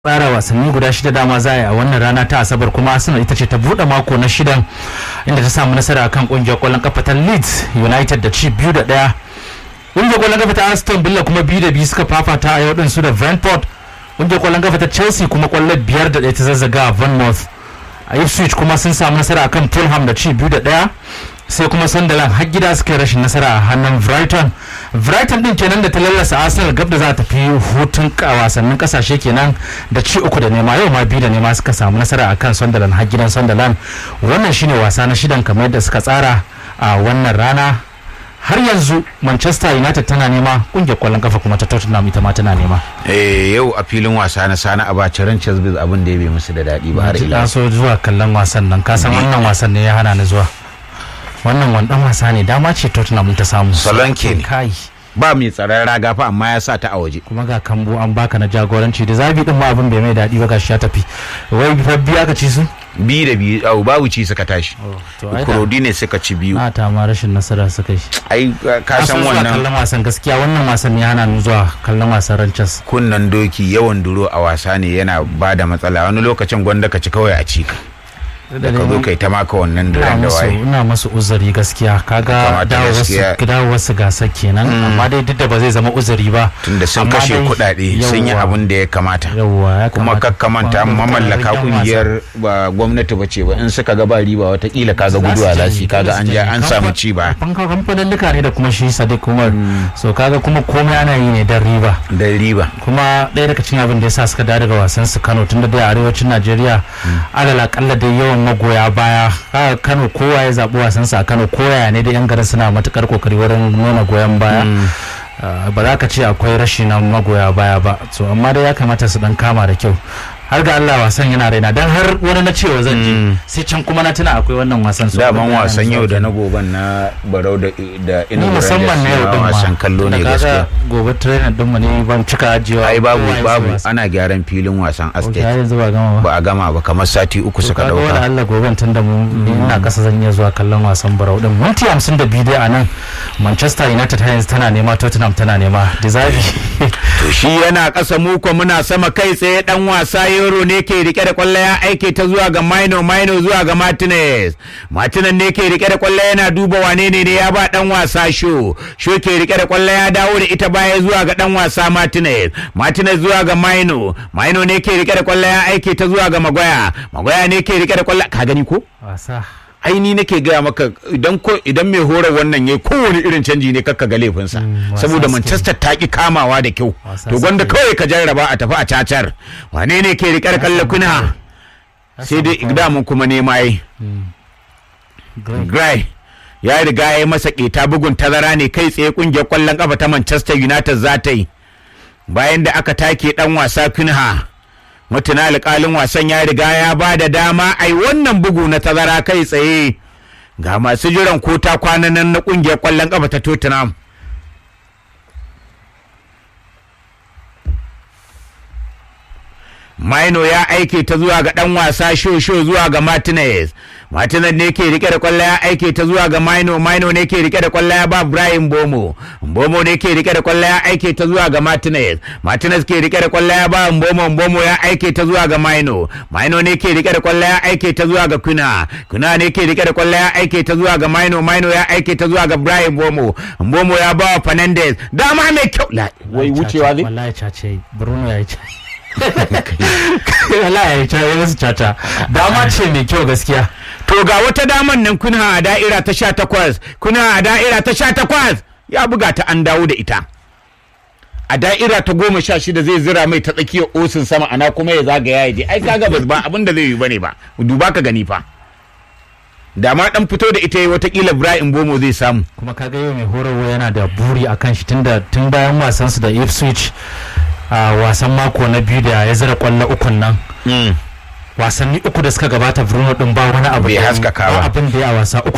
tsara wasanni guda shida dama za a yi a wannan rana ta Asabar, kuma Arsenal ita ce ta buɗe mako na shidan inda ta samu nasara akan kungiyar kwallon kafa ta Leeds United da ci 2-1. Kungiyar kwallon kafa ta Aston Villa kuma 2-2 suka fafata a yau din su da Brentford. Kungiyar kwallon kafa ta Chelsea kuma kwallo 5-1 ta zazzaga a Bournemouth. A Ipswich kuma sun samu nasara akan Fulham da ci 2-1. sai kuma Sunderland har gida suka yi rashin nasara a hannun Brighton din kenan da ta lallasa Arsenal gab da za ta fi hutun wasannin kasashe kenan da ci 3-0. Yau ma 2-0 suka samu nasara akan Sunderland har gidan Sunderland. Wannan shine wasa na shidan kamar yadda suka tsara a wannan rana. Har yanzu Manchester United tana nema, kungiyar kwallon kafa kuma ta Tottenham ita ma tana nema. Yau a filin wasa na Sani Abacha Rangers abin da ya bai musu da daɗi ba har ila. So zuwa kallon wasan nan, ka san wannan wasan ne ya hana ni zuwa. Wannan wandan wasa ne, dama ce Tottenham ta samu. Solanke kai ba mai tsaron raga fa amma ya sa ta a waje, kuma ga kambu an baka na jagoranci da zabi din ma abin bai mai daɗi ba, gashi ya tafi. Wai biya ka ci su 2-2 babu ci suka tashi. Kurodi ne suka ci 2. A ta ma rashin nasara suka yi. Ai ka san wannan kallon wasan gaskiya wannan wasan ya hana ni zuwa kallon wasan Rangers. Kunnan doki yawan duro a wasa ne yana bada matsala, wani lokacin gwanda ka ci kawai a cika da ka zo kai ta maka wannan da waye. Ina masu uzuri gaskiya, kaga dawo wasu gasar kenan, amma dai duk da ba zai zama uzuri ba tunda sun kashe kuɗaɗe sun yi abin da ya kamata. Kuma kakkamanta mamallaka kungiyar ba gwamnati ba ce ba, in suka ga ba riba watakila kaga guduwa lasi, kaga an samu ci ba. Kamfanin duka ne da kuma shi Sadiq Umar, so kaga kuma komai ana yi ne dan riba. Kuma ɗaya daga cikin abin da ya sa suka dawo daga wasan su Kano, tunda dai arewacin Najeriya alal akalla dai yawan magoya baya. Kano kowa ya zaɓi wasansa a Kano, koya ne da yan garin suna matukar kokari wurin nuna goyon baya. Ba za ka ce akwai rashi na magoya baya ba, so amma dai ya kamata su dan kama da kyau. Har ga Allah wasan yana raina, dan har wani na cewa zan je sai can kuma na tuna akwai wannan wasan. So daman wasan yau da na goben na Barau da ina musamman na yau din ma wasan kallo ne gaskiya. Gobe trainer din mu ne ban cika ajiyewa. Ai babu ana gyaran filin wasan Estate. Yanzu ba gama ba. Ba a gama ba, kamar sati 3 suka dauka. Wala Allah goben tunda mu ina kasa zan iya zuwa kallon wasan Barau din. Minti 52 dai anan Manchester United yanzu tana nema, Tottenham tana nema. Dizabi to shi yana kasa, mu ko muna sama kai tsaye. Dan wasa Euro ne ke rike da kwallo, ya aike ta zuwa ga Maino zuwa ga Martinez ne ke rike da kwallo, yana duba wane ne ya ba dan wasa Sho ke rike da kwallo, ya dawo da ita baya zuwa ga dan wasa Martinez zuwa ga Maino ne ke rike da kwallo, ya aike ta zuwa ga Maguire ne ke rike da kwallo. Ka gani ko wasa aini nake gaya maka, idan mai horar wannan yayi kowane irin canji ne kakka ga laifinsa, saboda Manchester ta ki kamawa da kyau. To gwanda kawai ka jarraba a tafi a cacar. Wane ne ke rike da kallon kuna sai dai igdamun kuma ne mai Gray ya riga ya masa keta, bugun tazara ne kai tsaye kungiyar kwallon kafa ta Manchester United za ta yi bayan da aka take dan wasa Kunha. Mutuna alƙalin wasan ya riga ya ba da dama ai wannan bugu na tazara kai tsaye ga masu jiran kota kwanan nan na ƙungiyar ƙwallon ƙafa ta Tottenham. Maino ya aike ta zuwa ga ɗan wasa Sho zuwa ga Martinez ne ke rike da kwallo, ya aike ta zuwa ga Maino ne ke rike da kwallo, ya ba Brian Mbomo ne ke rike da kwallo, ya aike ta zuwa ga Martinez ke rike da kwallo, ya ba Mbomo ya aike ta zuwa ga Maino ne ke rike da kwallo, ya aike ta zuwa ga Kuna ne ke rike da kwallo, ya aike ta zuwa ga Maino ya aike ta zuwa ga Brian Mbomo ya ba Fernandes, dama mai kyau. Wai wucewa zai wallahi cace Bruno ya yi wallahi ya yi wasu caca, dama ce mai kyau gaskiya. To ga wata daman nan Kuna a da'ira ta 18 ya buga ta, an dawo da ita a da'ira ta 16 zai zira mai ta tsakiyar osin sama, ana kuma ya zagaya ya je. Ai kaga ba abin da zai yi bane ba, duba ka gani fa, da ma dan fito da ita watakila Brian Mbomo zai samu. Kuma kaga yau mai horarwa yana da buri akan shi tun bayan wasan su da Ipswich a wasan mako na biyu da ya zira kwallo 3 nan. Wasanni 3 da suka gabata Bruno din ba wani abu bai haskaka ba, abin da ya wasa 3